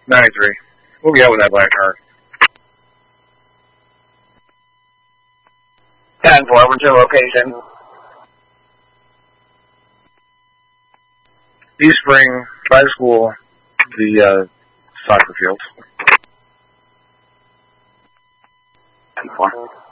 93. We'll be out with that black car. 10-4, we're to location. East Spring, by the school, the soccer field. 10-4.